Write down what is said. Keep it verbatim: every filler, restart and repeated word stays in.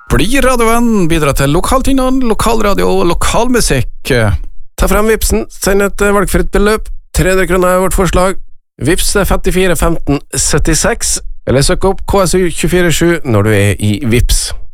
Bli radiovenn, bidra til lokaltinnhold, lokalradio og lokalmusikk. Ta frem Vipsen, send et valgfritt beløp. tre hundre kroner er vårt forslag. Vips er femtifire femten syttiseks, eller søk opp K S U to fire sju når du er i Vips.